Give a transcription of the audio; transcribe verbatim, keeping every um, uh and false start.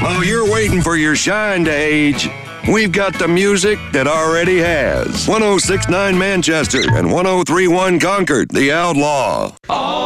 While you're waiting for your shine to age, we've got the music that already has. one oh six point nine Manchester and one oh three point one Concord, The Outlaw. Oh.